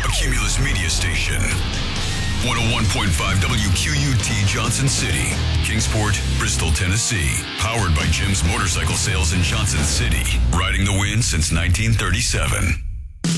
Cumulus Media Station. 101.5 WQUT Johnson City, Kingsport, Bristol, Tennessee. Powered by Jim's Motorcycle Sales in Johnson City. Riding the wind since 1937.